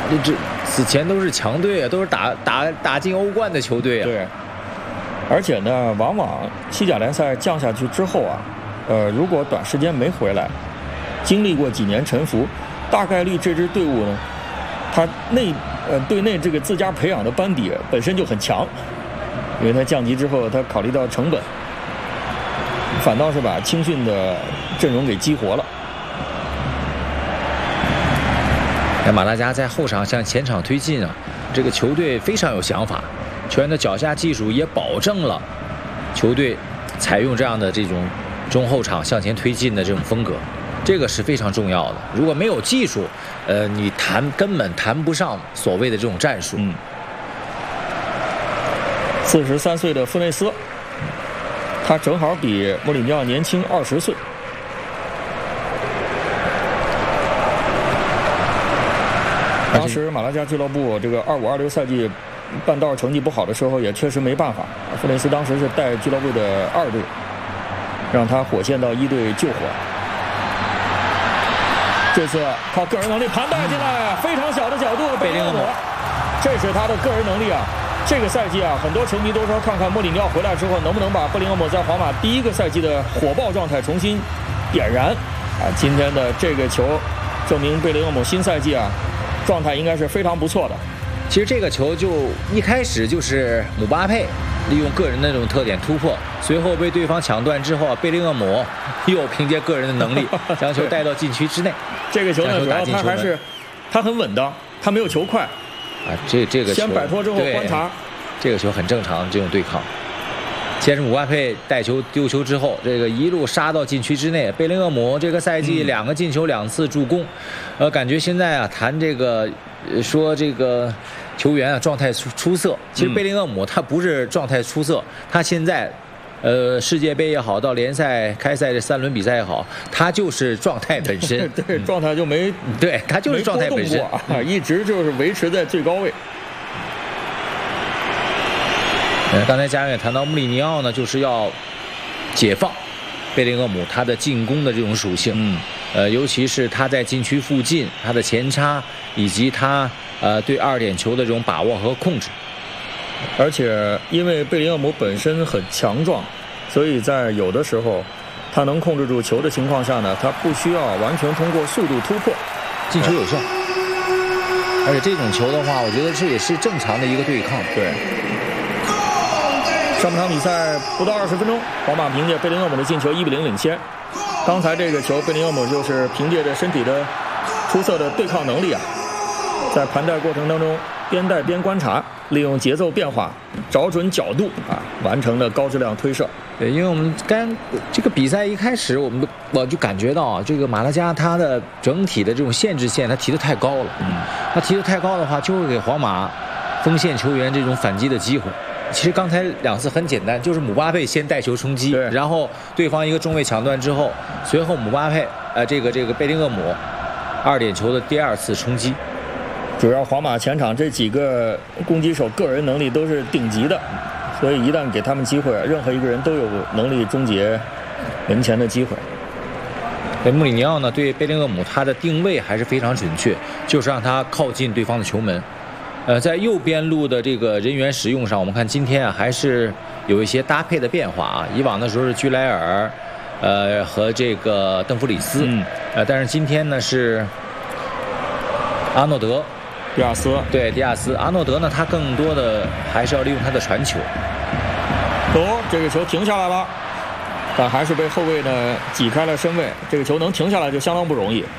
这此前都是强队啊，都是打进欧冠的球队啊。 对，而且呢，往往西甲联赛降下去之后啊，如果短时间没回来，经历过几年沉浮，大概率这支队伍呢，他队内这个自家培养的班底本身就很强，因为他降级之后，他考虑到成本，反倒是把青训的阵容给激活了。 马拉加在后场向前场推进啊，这个球队非常有想法，球员的脚下技术也保证了球队采用这样的这种中后场向前推进的这种风格，这个是非常重要的。如果没有技术，你根本谈不上所谓的这种战术。 43岁的富内斯，他正好比穆里尼奥年轻20岁。当时马拉加俱乐部这个25-26赛季半道成绩不好的时候，也确实没办法。富内斯当时是带俱乐部的2队，让他火线到1队救火。这次靠个人能力盘带进来，非常小的角度，贝林厄姆，这是他的个人能力啊！这个赛季啊，很多球迷都说看看穆里尼奥回来之后能不能把贝林厄姆在皇马第一个赛季的火爆状态重新点燃啊！今天的这个球证明贝林厄姆新赛季啊状态应该是非常不错的。 其实这个球就一开始就是姆巴佩利用个人的那种特点突破，随后被对方抢断之后啊，贝林厄姆又凭借个人的能力将球带到禁区之内。 这个球呢，主要他很稳当，他没有球快啊。这个球先摆脱之后观察， 这个球很正常，这种对抗。先是姆巴佩带球丢球之后，这个一路杀到禁区之内。贝林厄姆这个赛季2个进球2次助攻，感觉现在啊谈这个说这个球员啊状态出色，其实贝林厄姆他不是状态出色，他现在世界杯也好，到联赛开赛这3轮比赛也好，他就是状态本身。 对，状态就没对，他就是状态本身啊，一直就是维持在最高位。 刚才嘉远谈到穆里尼奥呢，就是要解放贝林厄姆他的进攻的这种属性，尤其是他在禁区附近他的前插，以及他对2点球的这种把握和控制。 而且因为贝林厄姆本身很强壮，所以在有的时候他能控制住球的情况下呢，他不需要完全通过速度突破， 进球有效。而且这种球的话，我觉得这也是正常的一个对抗。 对。上半场比赛不到20分钟，皇马凭借贝林厄姆的进球1-0领先。刚才这个球，贝林厄姆就是凭借着身体的出色的对抗能力啊，在盘带过程当中边带边观察，利用节奏变化找准角度啊，完成了高质量推射。 对，因为我们这个比赛一开始，我就感觉到啊，这个马拉加他的整体的这种限制线他提得太高了。他提得太高的话，就会给皇马锋线球员这种反击的机会。其实刚才2次很简单，就是姆巴佩先带球冲击，然后对方一个中卫抢断之后，随后姆巴佩这个贝林厄姆2点球的第2次冲击。 主要皇马前场这几个攻击手个人能力都是顶级的，所以一旦给他们机会，任何一个人都有能力终结门前的机会。 穆里尼奥呢对贝林厄姆他的定位还是非常准确，就是让他靠近对方的球门。在右边路的这个人员使用上，我们看今天啊还是有一些搭配的变化啊。以往的时候是居莱尔，和这个邓弗里斯，但是今天呢是阿诺德、 迪亚斯。 对，迪亚斯。阿诺德呢，他更多的还是要利用他的传球。 这个球停下来了，但还是被后卫呢挤开了身位。这个球能停下来就相当不容易。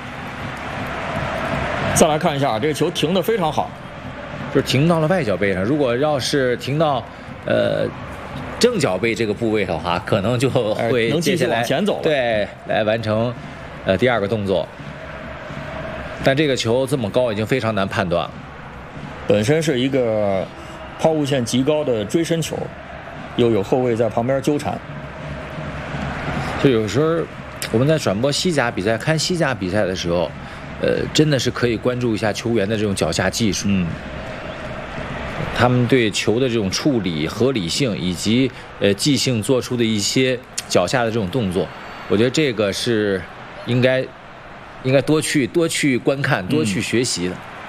再来看一下，这个球停得非常好。 就是停到了外脚背上，如果要是停到正脚背这个部位的话，可能就会能继续往前走， 对，来完成第2个动作。但这个球这么高，已经非常难判断了。 本身是一个抛物线极高的追身球，又有后卫在旁边纠缠。 就有时候我们在转播西甲比赛、看西甲比赛的时候，真的是可以关注一下球员的这种脚下技术。他们对球的这种处理、合理性以及即兴做出的一些脚下的这种动作，我觉得这个是应该多去观看、多去学习的。